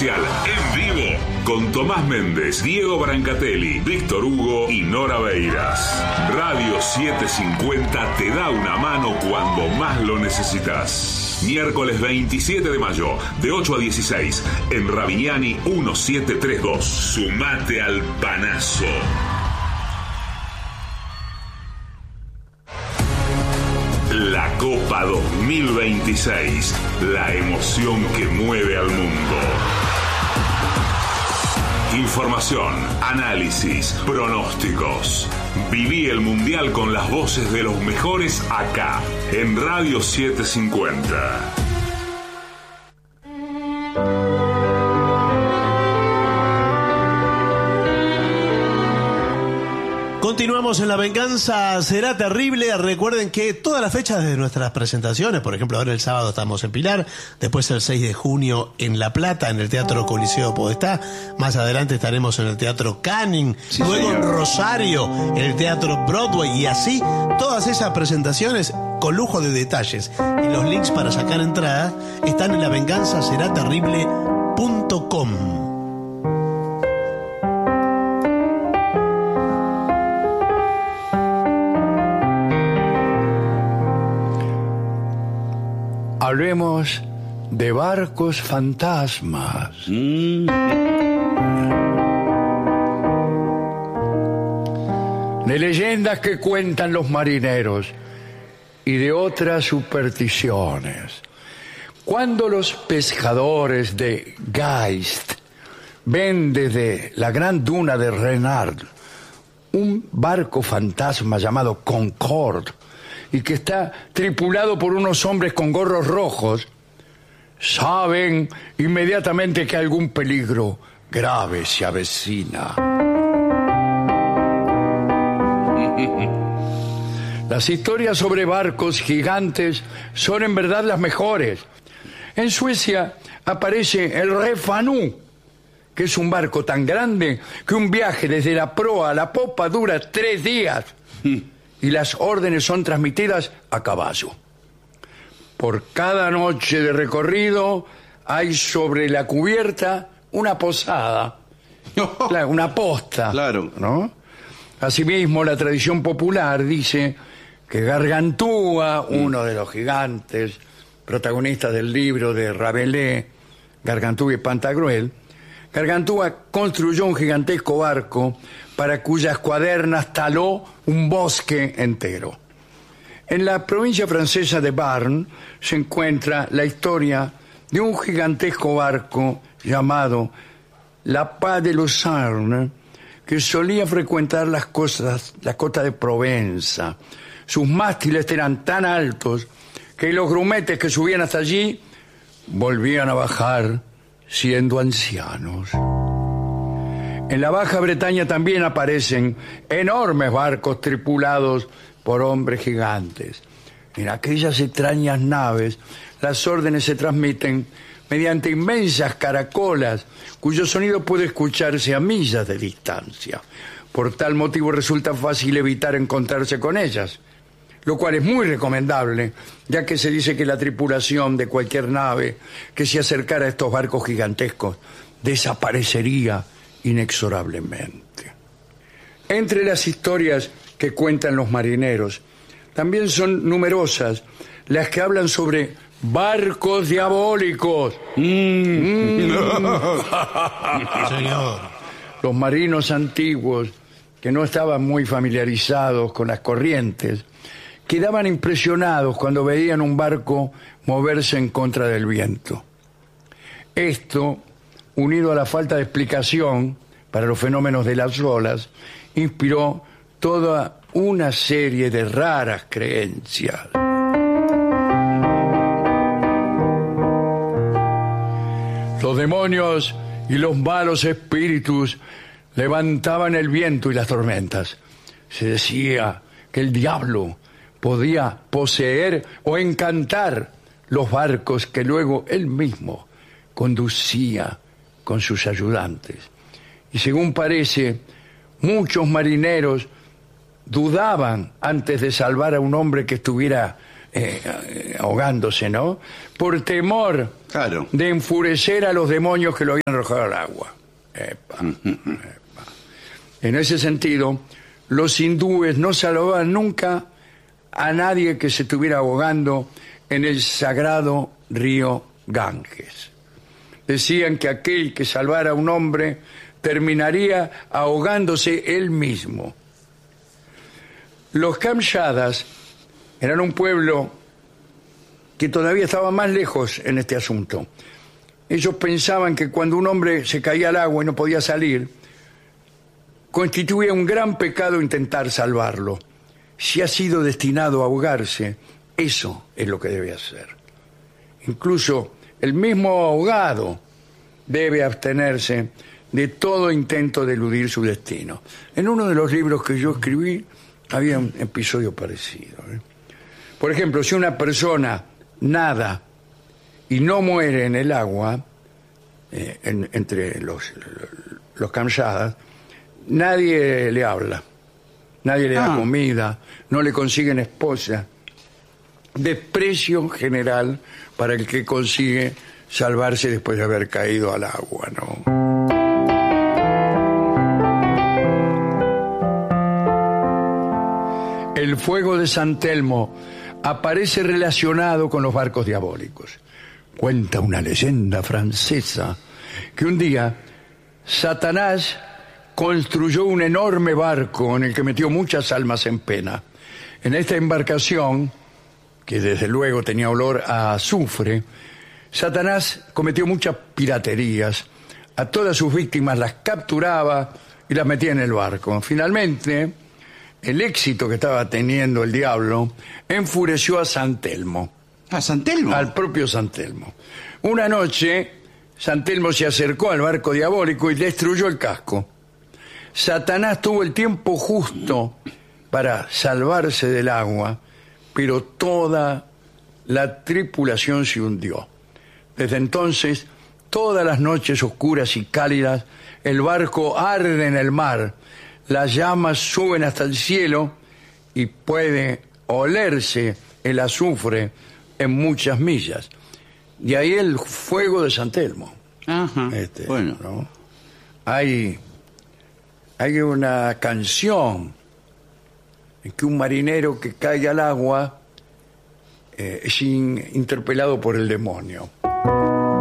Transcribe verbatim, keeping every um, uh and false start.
Social en vivo con Tomás Méndez, Diego Brancatelli, Víctor Hugo y Nora Beiras. Radio setecientos cincuenta te da una mano cuando más lo necesitas. Miércoles veintisiete de mayo, de ocho a dieciséis, en Ravignani diecisiete treinta y dos. Sumate al panazo. La Copa dos mil veintiséis, la emoción que mueve al mundo. Información, análisis, pronósticos. Viví el Mundial con las voces de los mejores acá, en Radio setecientos cincuenta. Continuamos en La Venganza Será Terrible. Recuerden que todas las fechas de nuestras presentaciones, por ejemplo, ahora el sábado estamos en Pilar, después el seis de junio en La Plata, en el Teatro Coliseo Podestá, más adelante estaremos en el Teatro Canning, sí, luego señor. en Rosario, en el Teatro Broadway, y así todas esas presentaciones con lujo de detalles. Y los links para sacar entradas están en la venganza será terrible punto com. Hablemos de barcos fantasmas. Mm. De leyendas que cuentan los marineros y de otras supersticiones. Cuando los pescadores de Geist ven desde la gran duna de Renard un barco fantasma llamado Concorde, y que está tripulado por unos hombres con gorros rojos, saben inmediatamente que algún peligro grave se avecina. Las historias sobre barcos gigantes son en verdad las mejores. En Suecia aparece el Refanu, que es un barco tan grande que un viaje desde la proa a la popa dura tres días. Y las órdenes son transmitidas a caballo. Por cada noche de recorrido hay sobre la cubierta una posada, una posta, claro, ¿no? Asimismo, la tradición popular dice que Gargantúa, mm. uno de los gigantes protagonistas del libro de Rabelais, Gargantúa y Pantagruel, Gargantúa construyó un gigantesco barco para cuyas cuadernas taló un bosque entero. En la provincia francesa de Barne se encuentra la historia de un gigantesco barco llamado La Pas de Lucerne, que solía frecuentar las costas, la costa de Provenza. Sus mástiles eran tan altos que los grumetes que subían hasta allí volvían a bajar siendo ancianos. En la Baja Bretaña también aparecen enormes barcos tripulados por hombres gigantes. En aquellas extrañas naves, las órdenes se transmiten mediante inmensas caracolas, cuyo sonido puede escucharse a millas de distancia. Por tal motivo resulta fácil evitar encontrarse con ellas, lo cual es muy recomendable, ya que se dice que la tripulación de cualquier nave que se acercara a estos barcos gigantescos desaparecería inexorablemente. Entre las historias que cuentan los marineros, también son numerosas las que hablan sobre barcos diabólicos. Mm. Señor. Los marinos antiguos, que no estaban muy familiarizados con las corrientes, quedaban impresionados cuando veían un barco moverse en contra del viento. Esto, unido a la falta de explicación para los fenómenos de las olas, inspiró toda una serie de raras creencias. Los demonios y los malos espíritus levantaban el viento y las tormentas. Se decía que el diablo podía poseer o encantar los barcos que luego él mismo conducía con sus ayudantes. Y según parece, muchos marineros dudaban antes de salvar a un hombre que estuviera eh, ahogándose, ¿no? Por temor Claro. de enfurecer a los demonios que lo habían arrojado al agua. Epa, epa. En ese sentido, los hindúes no salvaban nunca a nadie que se estuviera ahogando en el sagrado río Ganges. Decían que aquel que salvara a un hombre terminaría ahogándose él mismo. Los Kamchadas eran un pueblo que todavía estaba más lejos en este asunto. Ellos pensaban que cuando un hombre se caía al agua y no podía salir, constituía un gran pecado intentar salvarlo. Si ha sido destinado a ahogarse, eso es lo que debe hacer. Incluso el mismo ahogado debe abstenerse de todo intento de eludir su destino. En uno de los libros que yo escribí había un episodio parecido. ¿eh? Por ejemplo, si una persona nada y no muere en el agua, eh, en, entre los, los Kamchadas, nadie le habla, nadie le da Ah. comida, no le consiguen esposa. Desprecio general para el que consigue salvarse después de haber caído al agua, ¿no? El fuego de San Telmo aparece relacionado con los barcos diabólicos. Cuenta una leyenda francesa que un día Satanás construyó un enorme barco en el que metió muchas almas en pena. En esta embarcación, que desde luego tenía olor a azufre, Satanás cometió muchas piraterías. A todas sus víctimas las capturaba y las metía en el barco. Finalmente, el éxito que estaba teniendo el diablo enfureció a San Telmo, ¿A San Telmo? al propio San Telmo. Una noche, San Telmo se acercó al barco diabólico y destruyó el casco. Satanás tuvo el tiempo justo para salvarse del agua, pero toda la tripulación se hundió. Desde entonces, todas las noches oscuras y cálidas, el barco arde en el mar, las llamas suben hasta el cielo y puede olerse el azufre en muchas millas. De ahí el fuego de San Telmo. Ajá. Este, bueno. ¿no? Hay, hay una canción en que un marinero que cae al agua eh, es in- interpelado por el demonio.